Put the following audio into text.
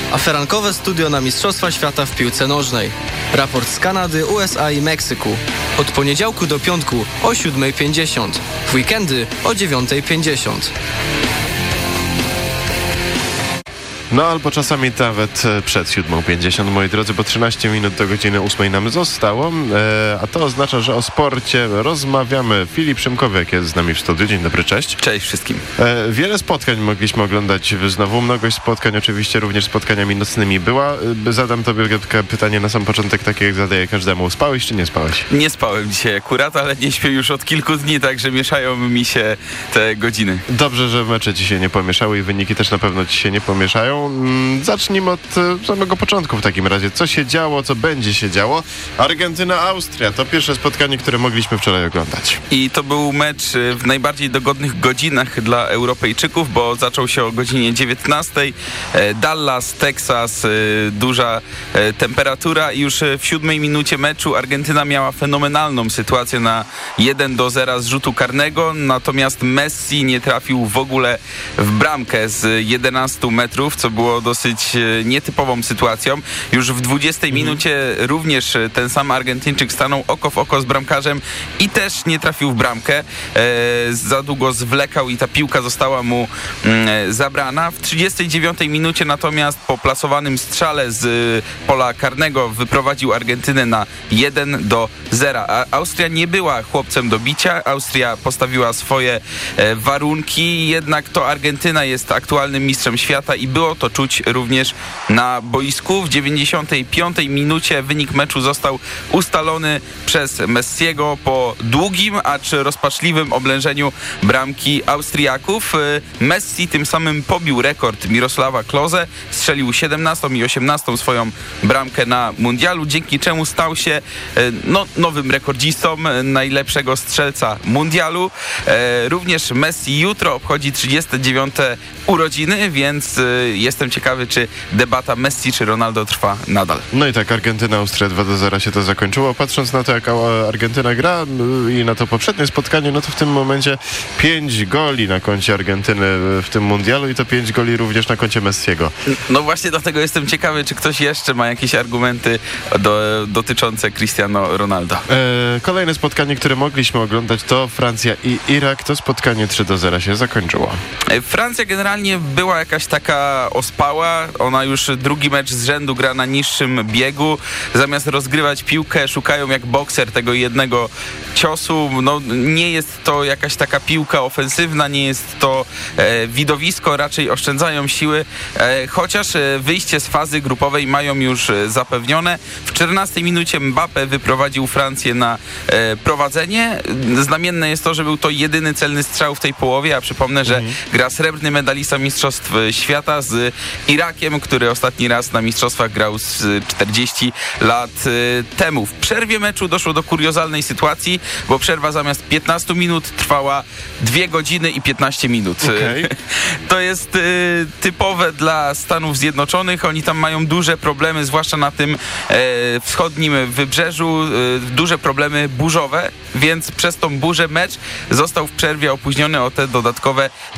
Aferankowe studio na Mistrzostwa Świata w piłce nożnej. Raport z Kanady, USA i Meksyku. Od poniedziałku do piątku o 7:50. W weekendy o 9:50. No albo czasami nawet przed 7:50, moi drodzy, bo 13 minut do godziny 8 nam zostało, a to oznacza, że o sporcie rozmawiamy. Filip Szymkowiak jest z nami w studiu. Dzień dobry, cześć. Cześć wszystkim. Wiele spotkań mogliśmy oglądać znowu, mnogość spotkań, oczywiście również spotkaniami nocnymi była. Zadam tobie pytanie na sam początek, takie jak zadaję każdemu. Spałeś czy nie spałeś? Nie spałem dzisiaj akurat, ale nie śpię już od kilku dni, także mieszają mi się te godziny. Dobrze, że mecze ci się nie pomieszały i wyniki też na pewno ci się nie pomieszają. Zacznijmy od samego początku w takim razie. Co się działo, co będzie się działo? Argentyna-Austria to pierwsze spotkanie, które mogliśmy wczoraj oglądać. I to był mecz w najbardziej dogodnych godzinach dla Europejczyków, bo zaczął się o godzinie 19:00. Dallas, Teksas, duża temperatura i już w 7 minucie meczu Argentyna miała fenomenalną sytuację na 1-0 z rzutu karnego, natomiast Messi nie trafił w ogóle w bramkę z 11 metrów, co było dosyć nietypową sytuacją. Już w 20 minucie również ten sam Argentyńczyk stanął oko w oko z bramkarzem i też nie trafił w bramkę. Za długo zwlekał i ta piłka została mu zabrana. W 39 minucie natomiast po plasowanym strzale z pola karnego wyprowadził Argentynę na 1-0. Austria nie była chłopcem do bicia. Austria postawiła swoje warunki, jednak to Argentyna jest aktualnym mistrzem świata i było to czuć również na boisku. W 95 minucie wynik meczu został ustalony przez Messiego po długim, acz rozpaczliwym oblężeniu bramki Austriaków. Messi tym samym pobił rekord Mirosława Klose, strzelił 17 i 18 swoją bramkę na mundialu, dzięki czemu stał się nowym rekordzistą najlepszego strzelca mundialu. Również Messi jutro obchodzi 39 urodziny, więc jestem ciekawy, czy debata Messi czy Ronaldo trwa nadal. No i tak, Argentyna-Austria 2-0 się to zakończyło. Patrząc na to, jak Argentyna gra i na to poprzednie spotkanie, no to w tym momencie 5 goli na koncie Argentyny w tym mundialu i to 5 goli również na koncie Messiego. No właśnie dlatego jestem ciekawy, czy ktoś jeszcze ma jakieś argumenty dotyczące Cristiano Ronaldo. Kolejne spotkanie, które mogliśmy oglądać, to Francja i Irak. To spotkanie 3-0 się zakończyło. Francja generalnie była jakaś taka ospała. Ona już drugi mecz z rzędu gra na niższym biegu. Zamiast rozgrywać piłkę, szukają jak bokser tego jednego ciosu. No, nie jest to jakaś taka piłka ofensywna, nie jest to widowisko, raczej oszczędzają siły, chociaż wyjście z fazy grupowej mają już zapewnione. W 14 minucie Mbappé wyprowadził Francję na prowadzenie. Znamienne jest to, że był to jedyny celny strzał w tej połowie, a przypomnę, że gra srebrny medalista Mistrzostw Świata z Irakiem, który ostatni raz na mistrzostwach grał z 40 lat temu. W przerwie meczu doszło do kuriozalnej sytuacji, bo przerwa zamiast 15 minut trwała 2 godziny i 15 minut. Okay. To jest typowe dla Stanów Zjednoczonych. Oni tam mają duże problemy, zwłaszcza na tym wschodnim wybrzeżu, duże problemy burzowe, więc przez tą burzę mecz został w przerwie opóźniony o te dodatkowe